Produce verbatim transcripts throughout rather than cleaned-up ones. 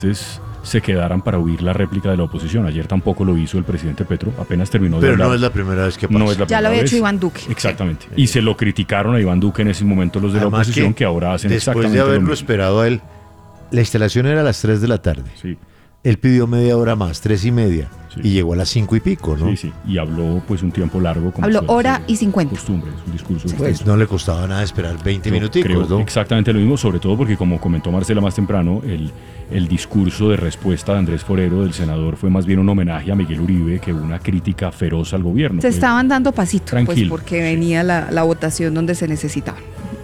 se quedaran para oír la réplica de la oposición. Ayer tampoco lo hizo el presidente Petro, apenas terminó de Pero hablar. no es la primera vez que pasa. No es la ya lo había hecho Iván Duque. Exactamente. Sí. Y se lo criticaron a Iván Duque en ese momento los de Además la oposición, que, que ahora hacen después exactamente de haberlo lo mismo. esperado a él, la instalación era a las tres de la tarde. Sí. Él pidió media hora más, tres y media, Sí. y llegó a las cinco y pico, ¿no? Sí, sí. Y habló pues un tiempo largo. Como Habló suele hora ser y cincuenta. Costumbre, es un discurso. Pues extenso. no le costaba nada esperar veinte Yo minuticos, creo ¿no? exactamente lo mismo, sobre todo porque, como comentó Marcela más temprano, el, el discurso de respuesta de Andrés Forero, del senador, fue más bien un homenaje a Miguel Uribe que una crítica feroz al gobierno. Se Fue estaban dando pasito, pues tranquilo, porque sí. venía la, la votación donde se necesitaba.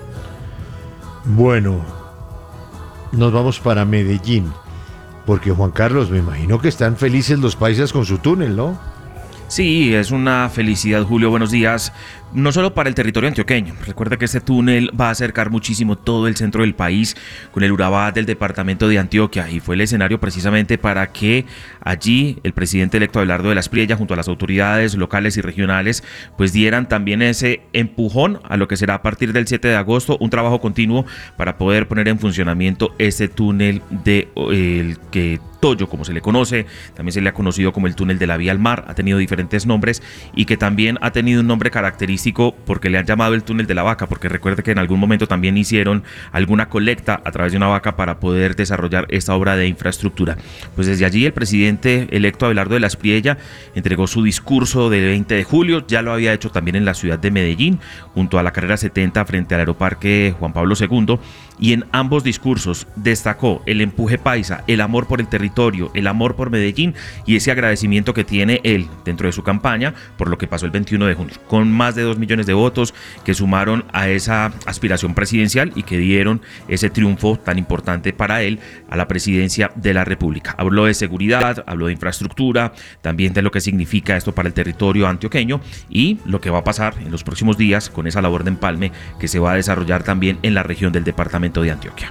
Bueno, nos vamos para Medellín, porque Juan Carlos, me imagino que están felices los paisas con su túnel, ¿no? Sí, es una felicidad, Julio, buenos días. No solo para el territorio antioqueño. Recuerda que este túnel va a acercar muchísimo todo el centro del país con el Urabá del departamento de Antioquia, y fue el escenario precisamente para que allí el presidente electo Abelardo de la Espriella, junto a las autoridades locales y regionales, pues dieran también ese empujón a lo que será a partir del siete de agosto un trabajo continuo para poder poner en funcionamiento este túnel de el que Toyo, como se le conoce, también se le ha conocido como el túnel de la Vía al Mar, ha tenido diferentes nombres y que también ha tenido un nombre característico porque le han llamado el túnel de la vaca, porque recuerde que en algún momento también hicieron alguna colecta a través de una vaca para poder desarrollar esta obra de infraestructura. Pues desde allí el presidente electo Abelardo de la Espriella entregó su discurso del veinte de julio, ya lo había hecho también en la ciudad de Medellín, junto a la carrera setenta frente al Aeroparque Juan Pablo segundo, y en ambos discursos destacó el empuje paisa, el amor por el territorio, el amor por Medellín y ese agradecimiento que tiene él dentro de su campaña por lo que pasó el veintiuno de junio, con más de dos millones de votos que sumaron a esa aspiración presidencial y que dieron ese triunfo tan importante para él a la presidencia de la República. Habló de seguridad, habló de infraestructura, también de lo que significa esto para el territorio antioqueño y lo que va a pasar en los próximos días con esa labor de empalme que se va a desarrollar también en la región del departamento de Antioquia.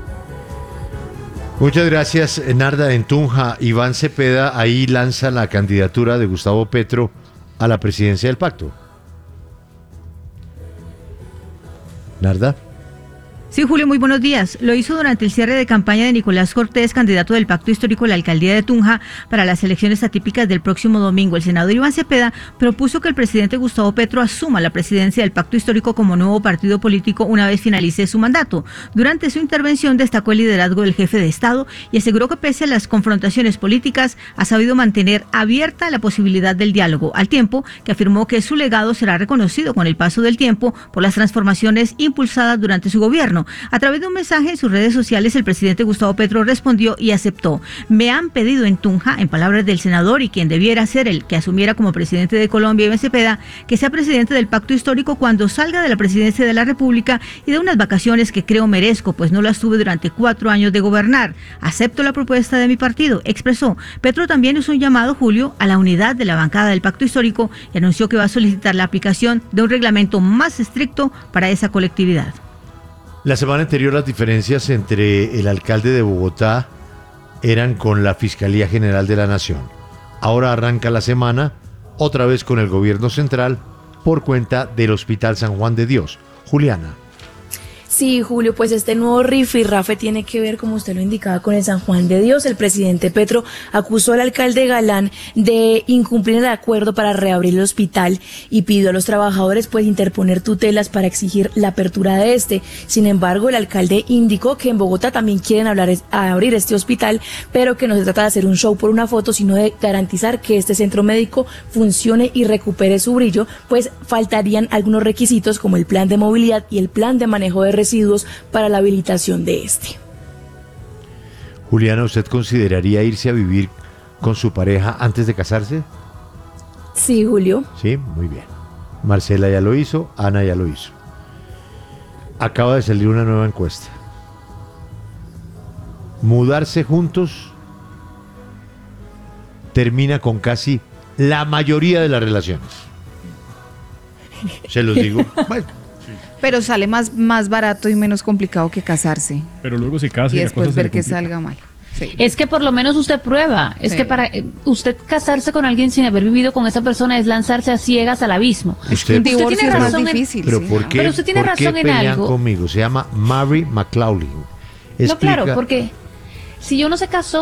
Muchas gracias, Narda. En Tunja, Iván Cepeda ahí lanza la candidatura de Gustavo Petro a la presidencia del pacto. Narda. Sí, Julio, muy buenos días. Lo hizo durante el cierre de campaña de Nicolás Cortés, candidato del Pacto Histórico a la alcaldía de Tunja para las elecciones atípicas del próximo domingo. El senador Iván Cepeda propuso que el presidente Gustavo Petro asuma la presidencia del Pacto Histórico como nuevo partido político una vez finalice su mandato. Durante su intervención destacó el liderazgo del jefe de Estado y aseguró que pese a las confrontaciones políticas ha sabido mantener abierta la posibilidad del diálogo, al tiempo que afirmó que su legado será reconocido con el paso del tiempo por las transformaciones impulsadas durante su gobierno. A través de un mensaje en sus redes sociales, el presidente Gustavo Petro respondió y aceptó: me han pedido en Tunja, en palabras del senador y quien debiera ser el que asumiera como presidente de Colombia, Iván Cepeda, que sea presidente del Pacto Histórico cuando salga de la presidencia de la República y de unas vacaciones que creo merezco, pues no las tuve durante cuatro años de gobernar. Acepto la propuesta de mi partido, expresó. Petro también hizo un llamado, Julio, a la unidad de la bancada del Pacto Histórico y anunció que va a solicitar la aplicación de un reglamento más estricto para esa colectividad. La semana anterior las diferencias entre el alcalde de Bogotá eran con la Fiscalía General de la Nación. Ahora arranca la semana otra vez con el gobierno central por cuenta del Hospital San Juan de Dios. Juliana. Sí, Julio, pues este nuevo rifirrafe tiene que ver, como usted lo indicaba, con el San Juan de Dios. El presidente Petro acusó al alcalde Galán de incumplir el acuerdo para reabrir el hospital y pidió a los trabajadores pues interponer tutelas para exigir la apertura de este. Sin embargo, el alcalde indicó que en Bogotá también quieren hablar, a abrir este hospital, pero que no se trata de hacer un show por una foto, sino de garantizar que este centro médico funcione y recupere su brillo, pues faltarían algunos requisitos como el plan de movilidad y el plan de manejo de residuos para la habilitación de este. Juliana, ¿usted consideraría irse a vivir con su pareja antes de casarse? Sí, Julio. Sí, muy bien. Marcela ya lo hizo, Ana ya lo hizo. Acaba de salir una nueva encuesta. Mudarse juntos termina con casi la mayoría de las relaciones. Se los digo. Bueno. Pero sale más, más barato y menos complicado que casarse. Pero luego se casa y, y después la cosa ver se que complica. salga mal. Sí. Es que por lo menos usted prueba. Es sí. que para eh, usted casarse con alguien sin haber vivido con esa persona es lanzarse a ciegas al abismo. Usted, Un divorcio tiene es más razón en- difícil. pero sí, ¿por ¿no? qué, Pero usted tiene ¿por qué razón en pelean algo? conmigo? Se llama Mary McLaughlin. No, claro, Explica- porque Si yo no se casó,